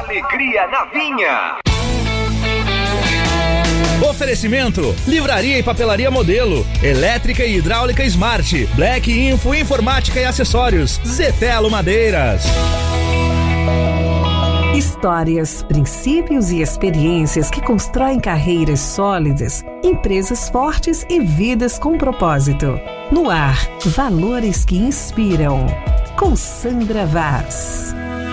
Alegria na Vinha. Oferecimento: Livraria e Papelaria Modelo, Elétrica e Hidráulica Smart, Black Info Informática e Acessórios, Zetelo Madeiras. Histórias, princípios e experiências que constroem carreiras sólidas, empresas fortes e vidas com propósito. No ar, valores que inspiram. Com Sandra Vaz.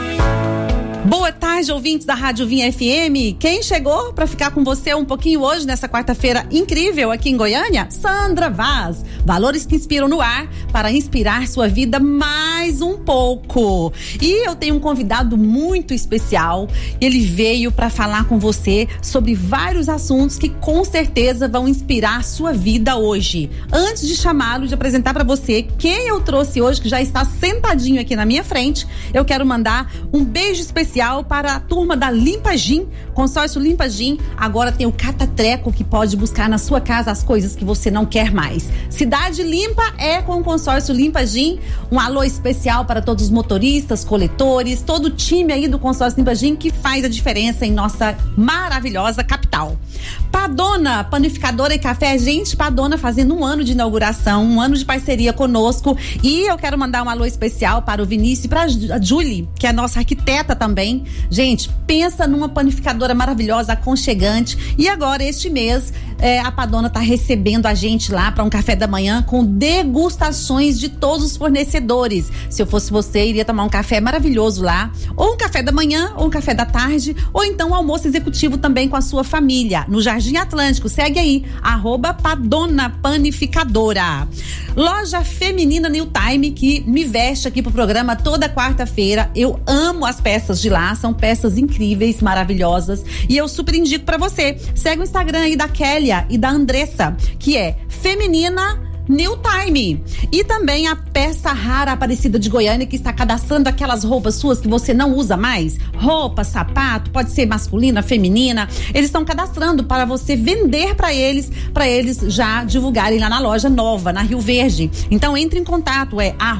Boa tarde, ouvintes da Rádio Vinha FM. Quem chegou para ficar com você um pouquinho hoje, nessa quarta-feira incrível aqui em Goiânia? Sandra Vaz. Valores que inspiram no ar para inspirar sua vida mais um pouco. E eu tenho um convidado muito especial. Ele veio para falar com você sobre vários assuntos que com certeza vão inspirar sua vida hoje. Antes de chamá-lo, de apresentar para você quem eu trouxe hoje, que já está sentadinho aqui na minha frente, eu quero mandar um beijo especial para a turma da Limpa Gin, consórcio Limpa Gin. Agora tem o Catatreco, que pode buscar na sua casa as coisas que você não quer mais. Cidade Limpa é com o consórcio Limpa Gin. Um alô especial para todos os motoristas, coletores, todo o time aí do consórcio Limpa Gin que faz a diferença em nossa maravilhosa capital. Padona, panificadora e café. Gente, Padona fazendo um ano de inauguração, um ano de parceria conosco. E eu quero mandar um alô especial para o Vinícius e para a Julie, que é a nossa arquiteta também. Gente, pensa numa panificadora maravilhosa, aconchegante. E agora, este mês, a Padona tá recebendo a gente lá para um café da manhã com degustações de todos os fornecedores. Se eu fosse você, iria tomar um café maravilhoso lá, ou um café da manhã, ou um café da tarde, ou então um almoço executivo também com a sua família, no Jardim Atlântico. Segue aí, @Padona Panificadora. Loja feminina New Time, que me veste aqui pro programa toda quarta-feira. Eu amo as peças de lá, são peças incríveis, maravilhosas, e eu super indico pra você. Segue o Instagram aí da Kélia e da Andressa, que é Feminina New Time. E também a Peça Rara Aparecida de Goiânia, que está cadastrando aquelas roupas suas que você não usa mais. Roupa, sapato, pode ser masculina, feminina. Eles estão cadastrando para você vender para eles já divulgarem lá na loja nova, na Rio Verde. Então entre em contato,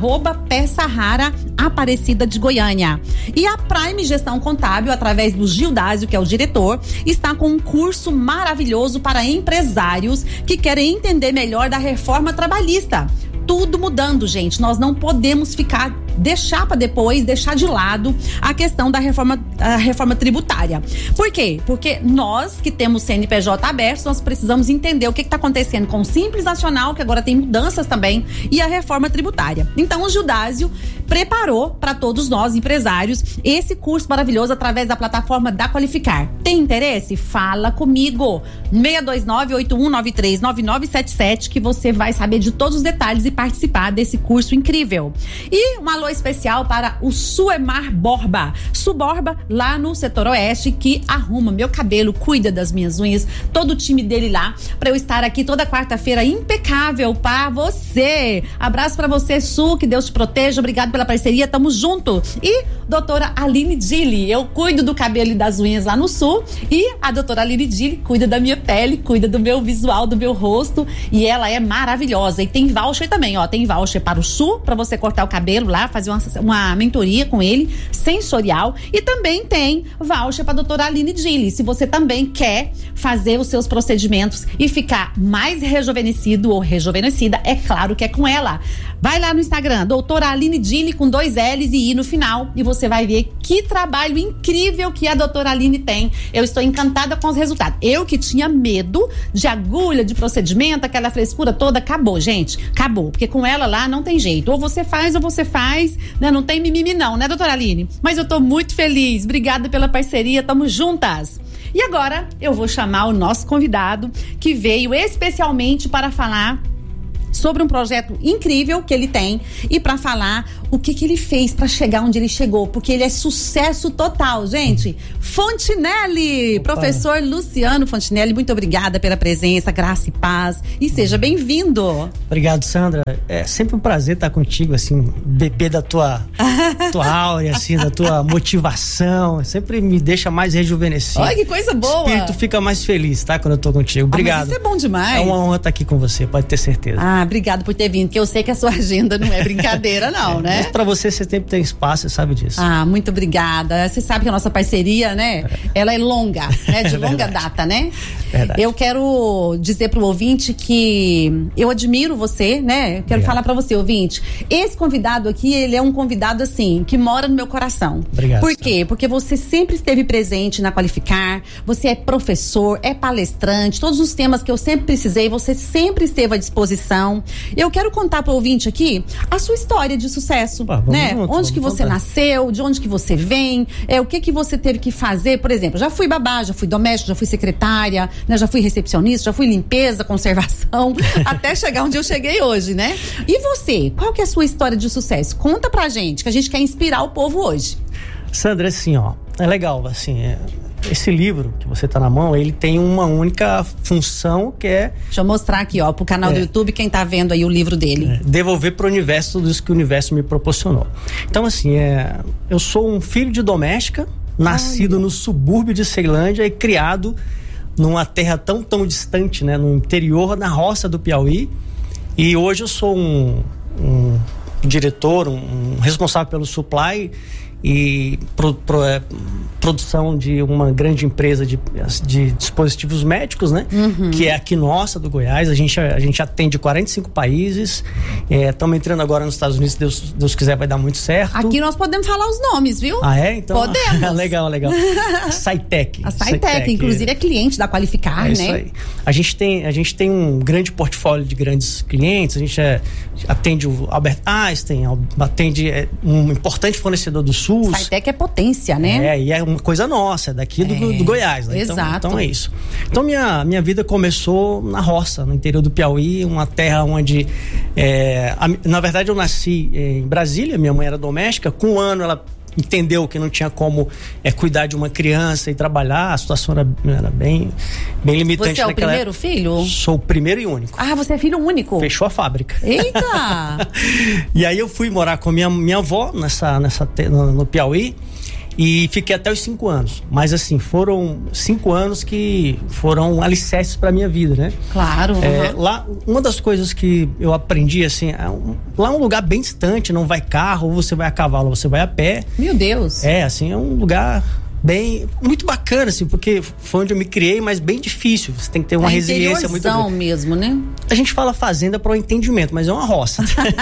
@Peça Rara Aparecida de Goiânia. E a Prime Gestão Contábil, através do Gildásio, que é o diretor, está com um curso maravilhoso para empresários que querem entender melhor da reforma trabalhista. Tudo mudando, gente. Nós não podemos deixar para depois, deixar de lado a questão da reforma tributária. Por quê? Porque nós que temos CNPJ aberto, nós precisamos entender o que está acontecendo com o Simples Nacional, que agora tem mudanças também, e a reforma tributária. Então o Gildásio preparou para todos nós, empresários, esse curso maravilhoso através da plataforma da Qualificar. Tem interesse? Fala comigo. 629-8193-9977, que você vai saber de todos os detalhes e participar desse curso incrível. E um alô especial para o Suemar Borba. Suborba, lá no setor oeste, que arruma meu cabelo, cuida das minhas unhas, todo o time dele lá, para eu estar aqui toda quarta-feira impecável para você. Abraço para você, Su, que Deus te proteja, obrigado pela parceria, tamo junto. E doutora Aline Dili, eu cuido do cabelo e das unhas lá no Sul, e a doutora Aline Dili cuida da minha pele, cuida do meu visual, do meu rosto, e ela é maravilhosa. E tem voucher também, tem voucher para o Sul, para você cortar o cabelo lá, fazer uma mentoria com ele, sensorial, e também tem voucher para a doutora Aline Dili. Se você também quer fazer os seus procedimentos e ficar mais rejuvenescido ou rejuvenescida, é claro que é com ela. Vai lá no Instagram, doutora Aline Dili, com 2 L's e I no final, e você vai ver que trabalho incrível que a doutora Aline tem. Eu estou encantada com os resultados. Eu que tinha medo de agulha, de procedimento, aquela frescura toda, acabou, gente, acabou, porque com ela lá não tem jeito, ou você faz, né? Não tem mimimi não, né, doutora Aline? Mas eu tô muito feliz, obrigada pela parceria, tamo juntas. E agora eu vou chamar o nosso convidado, que veio especialmente para falar sobre um projeto incrível que ele tem e para falar o que ele fez para chegar onde ele chegou, porque ele é sucesso total, gente. Fontinelli, professor Luciano Fontinelli, muito obrigada pela presença, graça e paz, e seja bem-vindo. Obrigado, Sandra. É sempre um prazer estar contigo, assim, beber da tua áurea, assim, da tua motivação, sempre me deixa mais rejuvenescido. Olha que coisa boa. O espírito fica mais feliz, tá? Quando eu tô contigo. Obrigado. Mas isso é bom demais. É uma honra estar aqui com você, pode ter certeza. obrigado por ter vindo, que eu sei que a sua agenda não é brincadeira não, né? Mas pra você sempre tem espaço, você sabe disso. Muito obrigada. Você sabe que a nossa parceria, né? Ela é longa, né? De longa data, né? Verdade. Eu quero dizer pro ouvinte que eu admiro você, né? Eu quero falar pra você, ouvinte. Esse convidado aqui, ele é um convidado, assim, que mora no meu coração. Obrigado. Por quê? Porque você sempre esteve presente na Qualificar, você é professor, é palestrante, todos os temas que eu sempre precisei, você sempre esteve à disposição. Eu quero contar pro ouvinte aqui a sua história de sucesso, né? Onde que você nasceu, de onde que você vem, o que você teve que fazer. Por exemplo, já fui babá, já fui doméstica, já fui secretária, né? Já fui recepcionista, já fui limpeza, conservação, até chegar onde eu cheguei hoje, né? E você, qual que é a sua história de sucesso? Conta pra gente, que a gente quer inspirar o povo hoje. Sandra, assim, ó, é legal, assim, esse livro que você tá na mão, ele tem uma única função que é... Deixa eu mostrar aqui, ó, pro canal do YouTube, quem tá vendo aí o livro dele. Devolver pro universo tudo isso que o universo me proporcionou. Então, assim, eu sou um filho de doméstica, nascido no subúrbio de Ceilândia e criado numa terra tão distante, né, no interior, na roça do Piauí. E hoje eu sou um diretor, um responsável pelo supply e produção de uma grande empresa de dispositivos médicos, né? Que é aqui nossa, do Goiás. A gente atende 45 países. Estamos entrando agora nos Estados Unidos, se Deus quiser vai dar muito certo. Aqui nós podemos falar os nomes, viu? Ah, é? Então, podemos. Legal. A Saitec. A Saitec, inclusive, é cliente da Qualificar, né? Isso aí. A gente tem um grande portfólio de grandes clientes. A gente atende o Albert Einstein, atende um importante fornecedor do SUS. Saitec é potência, né? E é uma coisa nossa, daqui do Goiás, né? Exato. Então é isso. Então minha vida começou na roça, no interior do Piauí, uma terra onde na verdade eu nasci em Brasília, minha mãe era doméstica, com um ano ela entendeu que não tinha como cuidar de uma criança e trabalhar, a situação era bem limitante. Você é o primeiro filho? Sou o primeiro e único. Ah, você é filho único? Fechou a fábrica. Eita! E aí eu fui morar com minha avó no Piauí e fiquei até os 5 anos. Mas assim, foram 5 anos que foram alicerces pra minha vida, né? Claro. Lá, uma das coisas que eu aprendi, assim, lá é um lugar bem distante, não vai carro, ou você vai a cavalo, ou você vai a pé. Meu Deus. Assim, é um lugar muito bacana, assim, porque foi onde eu me criei, mas bem difícil. Você tem que ter uma resiliência muito grande. Mesmo, né? A gente fala fazenda para o entendimento, mas é uma roça.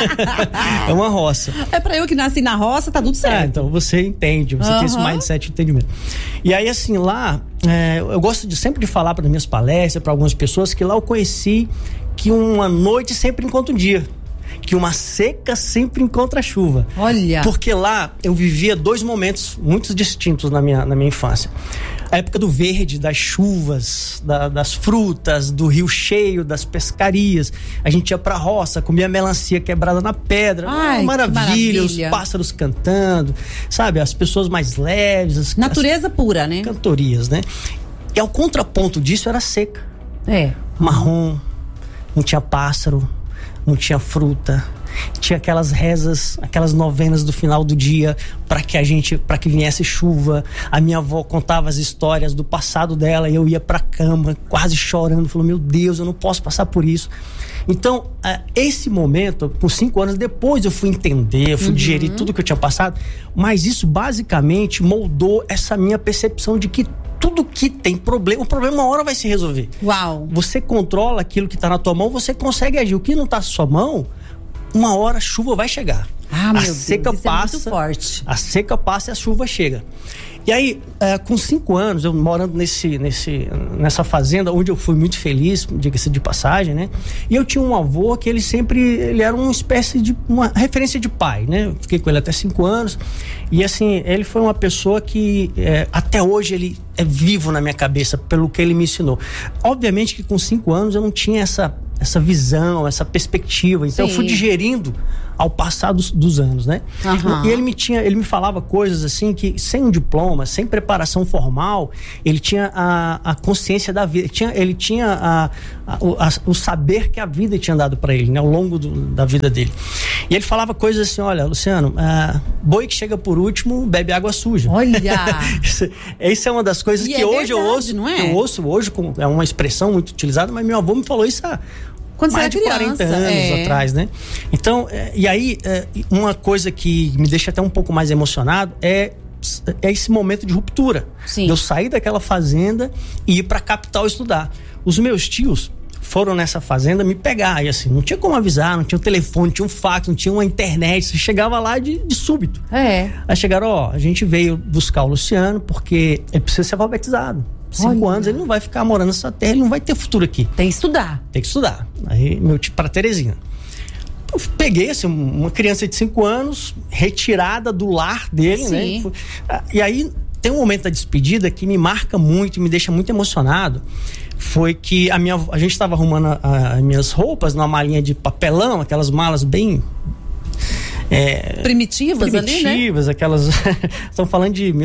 É uma roça. Pra eu que nasci na roça, tá tudo certo. Então você entende, você tem esse mindset de entendimento. E aí, assim, lá, eu gosto sempre de falar para minhas palestras, para algumas pessoas, que lá eu conheci que uma noite sempre encontra um dia. Que uma seca sempre encontra chuva. Olha! Porque lá eu vivia 2 momentos muito distintos na minha infância. A época do verde, das chuvas, das frutas, do rio cheio, das pescarias. A gente ia pra roça, comia melancia quebrada na pedra. Ai, maravilha, os pássaros cantando, sabe? As pessoas mais leves. Natureza pura, né? Cantorias, né? E ao contraponto disso era seca. Marrom, não tinha pássaro, não tinha fruta, tinha aquelas rezas, aquelas novenas do final do dia para que viesse chuva. A minha avó contava as histórias do passado dela e eu ia pra cama quase chorando, falou: meu Deus, eu não posso passar por isso. Então, esse momento, com 5 anos depois eu fui entender, eu fui digerir tudo que eu tinha passado, mas isso basicamente moldou essa minha percepção de que tudo que tem problema, o problema uma hora vai se resolver. Uau! Você controla aquilo que tá na tua mão, você consegue agir. O que não tá na sua mão, uma hora a chuva vai chegar. Meu Deus, isso é muito forte. A seca passa e a chuva chega. E aí, com 5 anos, eu morando nessa fazenda, onde eu fui muito feliz, diga-se de passagem, né? E eu tinha um avô que ele era uma espécie de uma referência de pai, né? Eu fiquei com ele até 5 anos. E assim, ele foi uma pessoa que até hoje ele é vivo na minha cabeça, pelo que ele me ensinou. Obviamente que com 5 anos eu não tinha essa visão, essa perspectiva. Então eu fui digerindo ao passar dos anos, né? E ele me falava coisas assim que, sem um diploma, sem preparação formal, ele tinha a consciência da vida, ele tinha o saber que a vida tinha dado para ele, né? Ao longo da vida dele. E ele falava coisas assim: olha, Luciano, boi que chega por último bebe água suja. Olha! Isso é uma das coisas que hoje verdade, eu ouço, não é? Eu ouço hoje, é uma expressão muito utilizada, mas meu avô me falou isso há Quando mais você de era 40 criança, anos atrás, né? Então, e aí, uma coisa que me deixa até um pouco mais emocionado é esse momento de ruptura. Sim. De eu sair daquela fazenda e ir pra capital estudar. Os meus tios foram nessa fazenda me pegar, e assim, não tinha como avisar, não tinha um telefone, não tinha um fax, não tinha uma internet, você chegava lá de súbito. Aí chegaram, a gente veio buscar o Luciano porque ele precisa ser alfabetizado. 5 anos, ele não vai ficar morando nessa terra, ele não vai ter futuro aqui. Tem que estudar. Tem que estudar. Aí, meu tio, pra Terezinha. Eu peguei, assim, uma criança de 5 anos, retirada do lar dele, Sim. né? E aí, tem um momento da despedida que me marca muito e me deixa muito emocionado. Foi que a gente estava arrumando as minhas roupas numa malinha de papelão, aquelas malas bem... primitivas ali, né? Aquelas... Estão falando de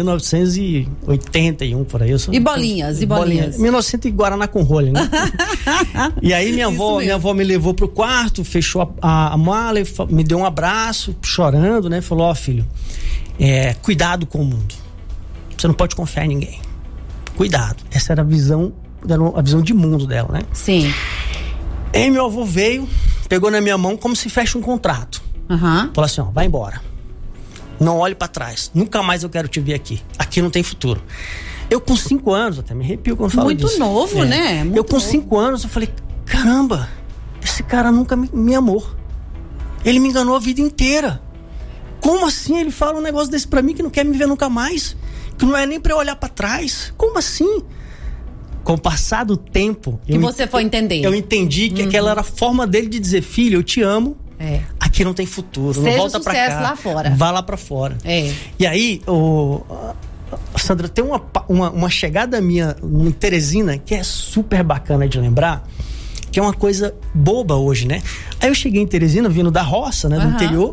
1981, por aí. E bolinhas. 1900 e Guaraná com rolha, né? E aí minha avó me levou pro quarto, fechou a mala, me deu um abraço, chorando, né? Falou, filho, cuidado com o mundo. Você não pode confiar em ninguém. Cuidado. Essa era a visão de mundo dela, né? Sim. Aí meu avô veio, pegou na minha mão como se fecha um contrato. Falou assim, vai embora. Não olhe pra trás. Nunca mais eu quero te ver aqui. Aqui não tem futuro. Eu com 5 anos, até me arrepio quando falo disso. Muito novo, né? Eu com 5 anos, eu falei, caramba, esse cara nunca me amou. Ele me enganou a vida inteira. Como assim ele fala um negócio desse pra mim que não quer me ver nunca mais? Que não é nem pra eu olhar pra trás? Como assim? Com o passar do tempo... Que você foi entendendo. Eu entendi que aquela era a forma dele de dizer, filho, eu te amo. Aqui não tem futuro, seja não volta pra cá. Sucesso lá fora. Vá lá pra fora. E aí, Sandra, tem uma chegada minha em Teresina que é super bacana de lembrar, que é uma coisa boba hoje, né? Aí eu cheguei em Teresina, vindo da roça, né, do interior,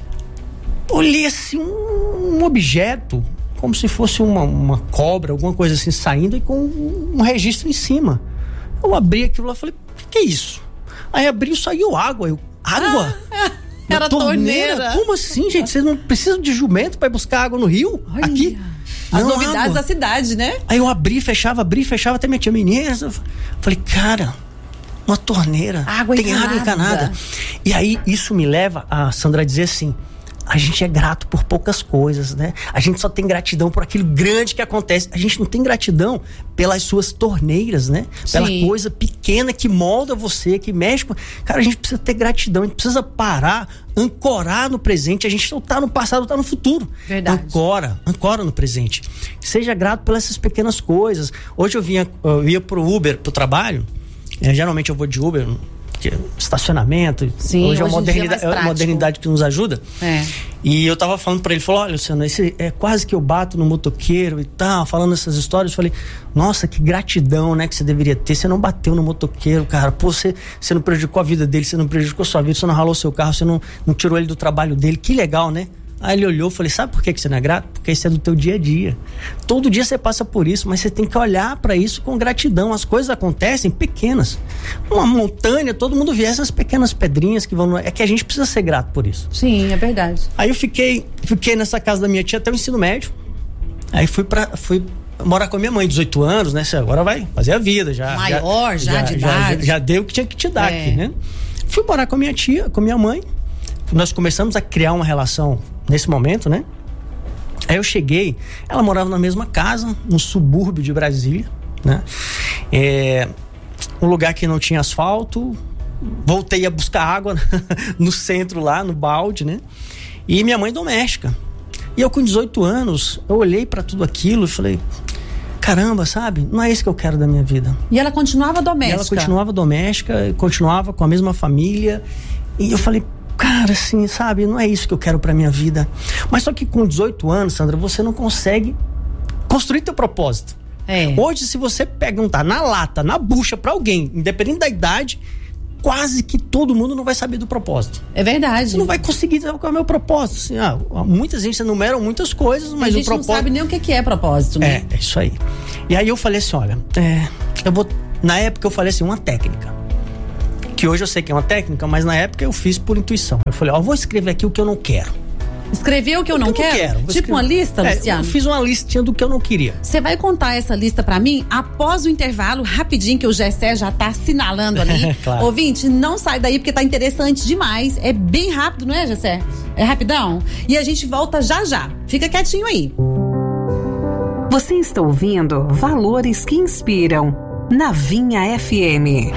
olhei assim um objeto, como se fosse uma cobra, alguma coisa assim, saindo e com um registro em cima. Eu abri aquilo lá e falei, o que é isso? Aí abri e saiu água. Água? Era torneira. Como assim, gente? Vocês não precisam de jumento pra ir buscar água no rio? Olha, aqui? As novidades da cidade, né? Aí eu abri, fechava, até minha tia menina. Falei, cara, uma torneira. Tem água encanada. E aí isso me leva a Sandra a dizer assim, a gente é grato por poucas coisas, né? A gente só tem gratidão por aquilo grande que acontece. A gente não tem gratidão pelas suas torneiras, né? Pela coisa pequena que molda você, que mexe com... Cara, a gente precisa ter gratidão, a gente precisa parar, ancorar no presente. A gente não tá no passado, tá no futuro. Verdade. Ancora no presente. Seja grato pelas essas pequenas coisas. Hoje eu ia pro Uber, pro trabalho. Geralmente eu vou de Uber... estacionamento. Sim, hoje é uma modernidade que nos ajuda. E eu tava falando pra ele, falou, olha, Luciano, esse é quase que eu bato no motoqueiro e tal, falando essas histórias. Eu falei, nossa, que gratidão, né, que você deveria ter. Você não bateu no motoqueiro, cara. Pô, você não prejudicou a vida dele, você não prejudicou a sua vida, você não ralou seu carro, você não tirou ele do trabalho dele. Que legal, né? Aí ele olhou e falei, sabe por que você não é grato? Porque isso é do teu dia a dia. Todo dia você passa por isso, mas você tem que olhar para isso com gratidão. As coisas acontecem pequenas. Uma montanha, todo mundo vê essas pequenas pedrinhas que vão... É que a gente precisa ser grato por isso. Sim, é verdade. Aí eu fiquei nessa casa da minha tia até o ensino médio. Aí fui morar com a minha mãe, 18 anos, né? Você agora vai fazer a vida. Maior, de idade. Já deu o que tinha que te dar aqui, né? Fui morar com a minha tia, com a minha mãe. Nós começamos a criar uma relação nesse momento, né? Aí eu cheguei, ela morava na mesma casa, no subúrbio de Brasília, né? Um lugar que não tinha asfalto. Voltei a buscar água no centro lá, no balde, né? E minha mãe doméstica. E eu com 18 anos, eu olhei pra tudo aquilo e falei, caramba, sabe? Não é isso que eu quero da minha vida. E ela continuava doméstica? Ela continuava doméstica, continuava com a mesma família. E eu falei, cara, assim, sabe, não é isso que eu quero pra minha vida. Mas só que com 18 anos, Sandra, você não consegue construir teu propósito. Hoje, se você perguntar na lata, na bucha pra alguém, independente da idade, quase que todo mundo não vai saber do propósito. É verdade. Você não vai conseguir saber qual é o meu propósito. Assim, muita gente enumeram muitas coisas, mas o propósito... A gente não sabe nem o que é propósito, né? É isso aí. E aí eu falei assim, olha, na época eu falei assim, uma técnica. Que hoje eu sei que é uma técnica, mas na época eu fiz por intuição. Eu falei, vou escrever aqui o que eu não quero. Escreveu o que eu não quero? Tipo uma lista, Luciano? Eu fiz uma listinha do que eu não queria. Você vai contar essa lista pra mim após o intervalo, rapidinho, que o Gessé já tá assinalando ali. Claro. Ouvinte, não sai daí porque tá interessante demais. É bem rápido, não é, Gessé? É rapidão. E a gente volta já já. Fica quietinho aí. Você está ouvindo Valores que Inspiram, na Vinha FM.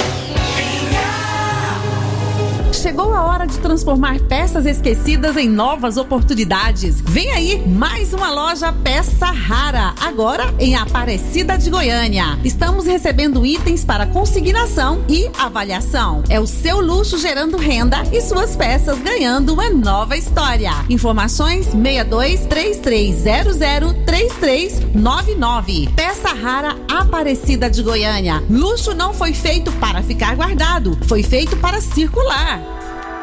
Chegou a hora de transformar peças esquecidas em novas oportunidades. Vem aí mais uma loja Peça Rara, agora em Aparecida de Goiânia. Estamos recebendo itens para consignação e avaliação. É o seu luxo gerando renda e suas peças ganhando uma nova história. Informações 6233003399. Peça Rara, Aparecida de Goiânia. Luxo não foi feito para ficar guardado, foi feito para circular.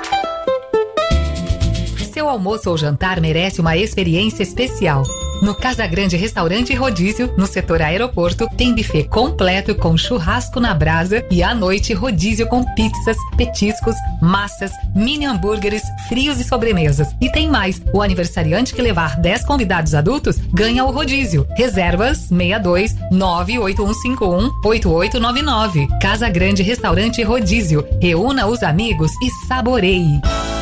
Seu almoço ou jantar merece uma experiência especial. No Casa Grande Restaurante e Rodízio, no setor aeroporto, tem buffet completo com churrasco na brasa e à noite rodízio com pizzas, petiscos, massas, mini hambúrgueres, frios e sobremesas. E tem mais, o aniversariante que levar 10 convidados adultos ganha o rodízio. Reservas 62 98151 8899. Casa Grande Restaurante e Rodízio. Reúna os amigos e saboreie.